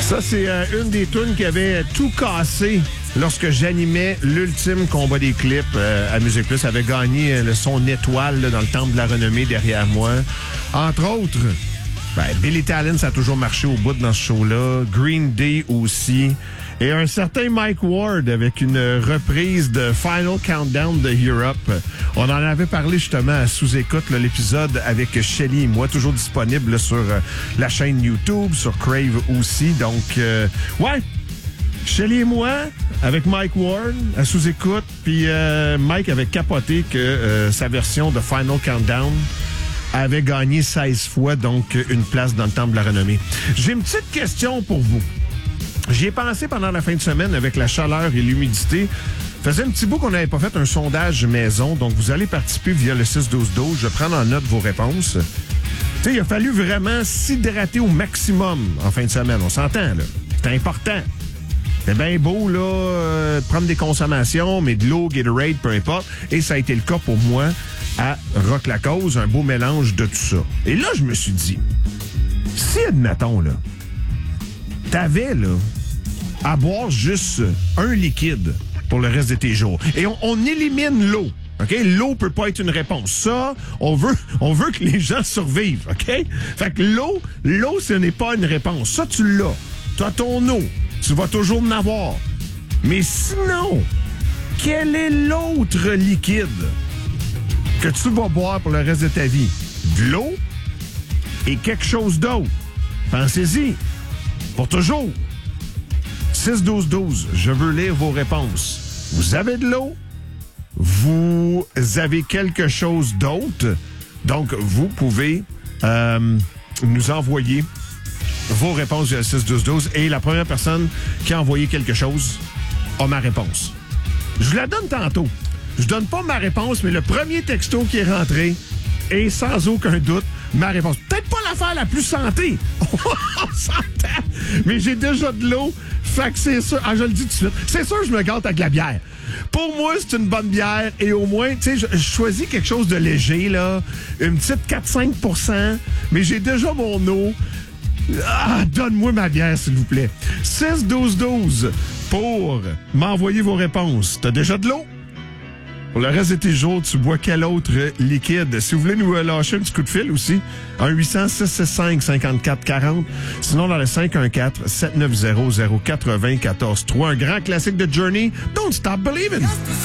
Ça, c'est une des tunes qui avait tout cassé lorsque j'animais l'ultime combat des clips à Musique Plus. Avait gagné son étoile là, dans le temple de la renommée derrière moi. Entre autres, Billy Talent, ça a toujours marché au bout dans ce show-là. Green Day aussi. Et un certain Mike Ward avec une reprise de Final Countdown de Europe. On en avait parlé justement à sous-écoute, là, l'épisode avec Shelly et moi, toujours disponible là, sur la chaîne YouTube, sur Crave aussi. Donc, Shelly et moi, avec Mike Ward, à sous-écoute, puis Mike avait capoté que sa version de Final Countdown avait gagné 16 fois, donc une place dans le temple de la renommée. J'ai une petite question pour vous. J'y ai pensé pendant la fin de semaine avec la chaleur et l'humidité. Faisait un petit bout qu'on n'avait pas fait un sondage maison, donc vous allez participer via le 6-12-12. Je prends en note vos réponses. Tu sais, il a fallu vraiment s'hydrater au maximum en fin de semaine. On s'entend, là. C'est important. C'est bien beau, là, de prendre des consommations, mais de l'eau, Gatorade, peu importe. Et ça a été le cas pour moi à Rock la Cause, un beau mélange de tout ça. Et là, je me suis dit, si, admettons, là, t'avais, là, à boire juste un liquide pour le reste de tes jours. Et on élimine l'eau. OK? L'eau peut pas être une réponse. Ça, on veut que les gens survivent. OK? Fait que l'eau, ce n'est pas une réponse. Ça, tu l'as. Tu as ton eau. Tu vas toujours en avoir. Mais sinon, quel est l'autre liquide que tu vas boire pour le reste de ta vie? De l'eau et quelque chose d'autre. Pensez-y. Pour toujours. 6-12-12, je veux lire vos réponses. Vous avez de l'eau? Vous avez quelque chose d'autre? Donc, vous pouvez nous envoyer vos réponses via 6-12-12 et la première personne qui a envoyé quelque chose a ma réponse. Je vous la donne tantôt. Je donne pas ma réponse, mais le premier texto qui est rentré est sans aucun doute ma réponse. Peut-être pas l'affaire la plus santé. On s'entend. Mais j'ai déjà de l'eau. Fait que c'est sûr. Ah, je le dis tout de suite. C'est sûr que je me gâte avec la bière. Pour moi, c'est une bonne bière. Et au moins, tu sais, je choisis quelque chose de léger, là. Une petite 4-5%. Mais j'ai déjà mon eau. Ah, donne-moi ma bière, s'il vous plaît. 6-12-12 pour m'envoyer vos réponses. T'as déjà de l'eau? Pour le reste de tes jours, tu bois quel autre liquide? Si vous voulez nous lâcher un petit coup de fil aussi, 1-800-665-5440. Sinon, dans le 514-790-094-3. Un grand classique de Journey, Don't Stop Believin'.